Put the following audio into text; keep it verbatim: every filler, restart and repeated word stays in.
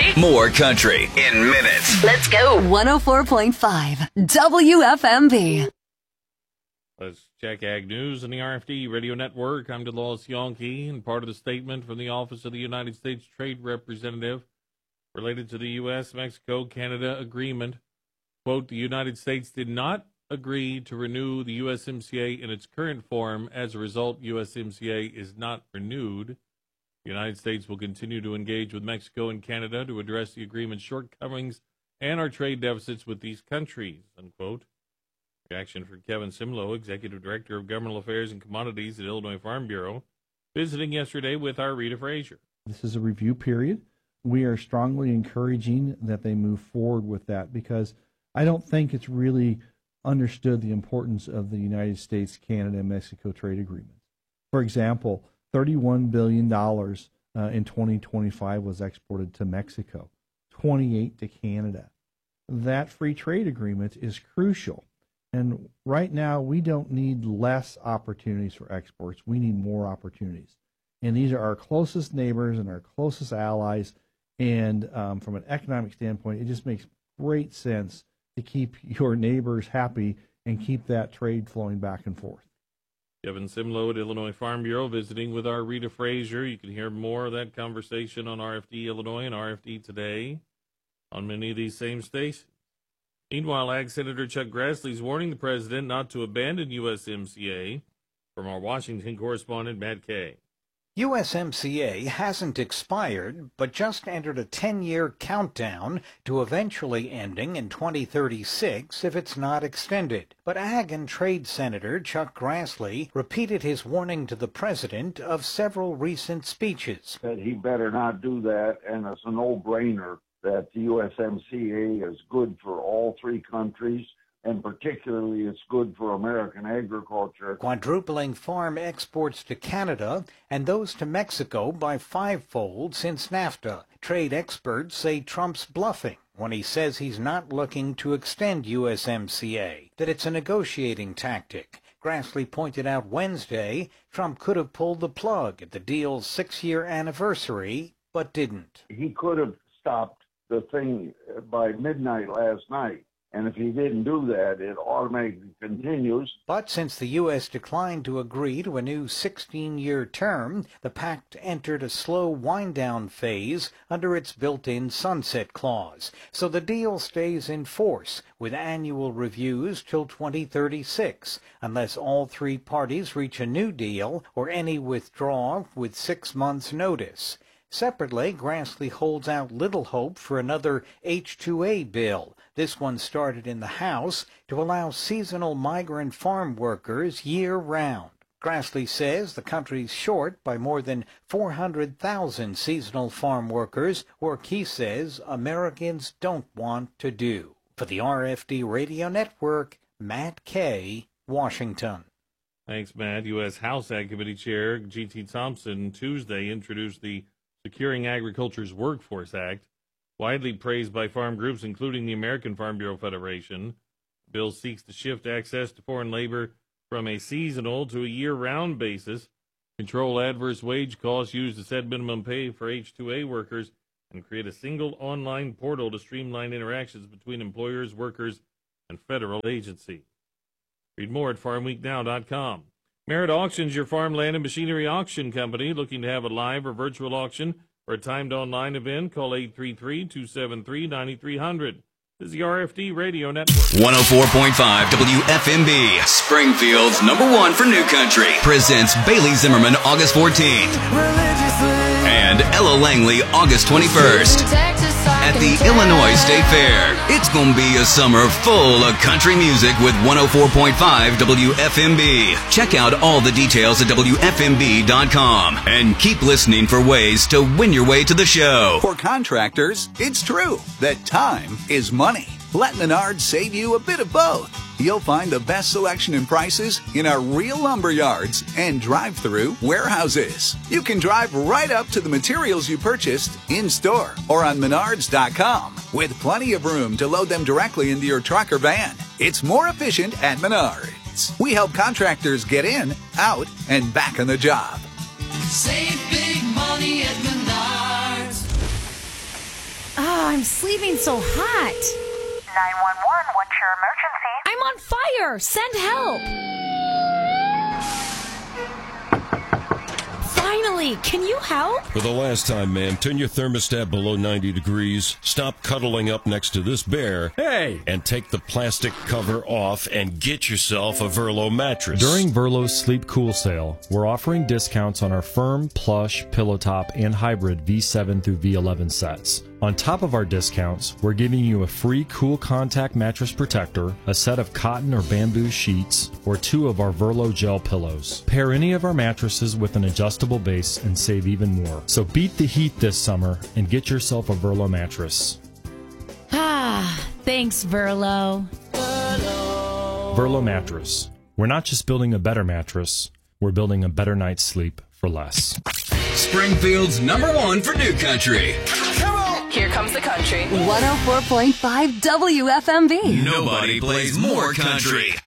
country. More country in minutes. Let's go. one oh four point five W F M B. Let's check Ag News on the R F D Radio Network. I'm DeLawes Yankee, and part of the statement from the Office of the United States Trade Representative related to the U S Mexico Canada agreement. Quote, the United States did not agree to renew the U S M C A in its current form. As a result, U S M C A is not renewed. The United States will continue to engage with Mexico and Canada to address the agreement's shortcomings and our trade deficits with these countries, unquote. Reaction from Kevin Simlo, Executive Director of Governmental Affairs and Commodities at Illinois Farm Bureau, visiting yesterday with our Rita Frazier. This is a review period. We are strongly encouraging that they move forward with that because I don't think it's really understood the importance of the United States, Canada, and Mexico trade agreement. For example, thirty-one billion dollars uh, in twenty twenty-five was exported to Mexico, twenty-eight to Canada. That free trade agreement is crucial. And right now, we don't need less opportunities for exports. We need more opportunities. And these are our closest neighbors and our closest allies. And um, from an economic standpoint, it just makes great sense to keep your neighbors happy and keep that trade flowing back and forth. Kevin Simlo at Illinois Farm Bureau visiting with our Rita Frazier. You can hear more of that conversation on R F D Illinois and R F D Today on many of these same stations. Meanwhile, Ag Senator Chuck Grassley is warning the president not to abandon U S M C A. From our Washington correspondent, Matt Kay. U S M C A hasn't expired, but just entered a ten-year countdown to eventually ending in twenty thirty-six if it's not extended. But Ag and Trade Senator Chuck Grassley repeated his warning to the president of several recent speeches. That he better not do that, and it's a no-brainer that the U S M C A is good for all three countries, and particularly it's good for American agriculture. Quadrupling farm exports to Canada and those to Mexico by fivefold since NAFTA. Trade experts say Trump's bluffing when he says he's not looking to extend U S M C A, that it's a negotiating tactic. Grassley pointed out Wednesday Trump could have pulled the plug at the deal's six-year anniversary, but didn't. He could have stopped the thing by midnight last night. And if he didn't do that, it automatically continues. But since the U S declined to agree to a new sixteen-year term, the pact entered a slow wind-down phase under its built-in sunset clause. So the deal stays in force, with annual reviews till twenty thirty-six, unless all three parties reach a new deal or any withdraw with six months' notice. Separately, Grassley holds out little hope for another H two A bill. This one started in the House to allow seasonal migrant farm workers year-round. Grassley says the country's short by more than four hundred thousand seasonal farm workers, work he says Americans don't want to do. For the R F D Radio Network, Matt Kay, Washington. Thanks, Matt. U S House Ag Committee Chair G T Thompson Tuesday introduced the Securing Agriculture's Workforce Act, widely praised by farm groups, including the American Farm Bureau Federation. The bill seeks to shift access to foreign labor from a seasonal to a year-round basis, control adverse wage costs used to set minimum pay for H two A workers, and create a single online portal to streamline interactions between employers, workers, and federal agencies. Read more at farm week now dot com. Merit Auctions, your farmland and machinery auction company, looking to have a live or virtual auction or a timed online event. Call eight three three, two seven three, nine three zero zero. This is the R F D Radio Network. one oh four point five W F M B, Springfield's number one for new country, presents Bailey Zimmerman August fourteenth and Ella Langley August twenty-first at the Illinois State Fair. It's going to be a summer full of country music with one oh four point five W F M B. Check out all the details at W F M B dot com and keep listening for ways to win your way to the show. For contractors, it's true that time is money. Let Menards save you a bit of both. You'll find the best selection and prices in our real lumber yards and drive-through warehouses. You can drive right up to the materials you purchased in-store or on Menards dot com with plenty of room to load them directly into your truck or van. It's more efficient at Menards. We help contractors get in, out, and back on the job. Save big money at Menards. I'm sleeping so hot. nine one one, what's your emergency? I'm on fire. Send help. Finally, can you help? For the last time, man, turn your thermostat below ninety degrees, stop cuddling up next to this bear, hey, and take the plastic cover off and get yourself a Verlo mattress. During Verlo's Sleep Cool sale, we're offering discounts on our firm, plush, pillow top, and hybrid V seven through V eleven sets. On top of our discounts, we're giving you a free Cool Contact mattress protector, a set of cotton or bamboo sheets, or two of our Verlo gel pillows. Pair any of our mattresses with an adjustable base and save even more. So beat the heat this summer and get yourself a Verlo mattress. Ah, thanks, Verlo. Verlo mattress. We're not just building a better mattress, we're building a better night's sleep for less. Springfield's number one for New Country. Here comes the country. one oh four point five W F M B. Nobody plays more country.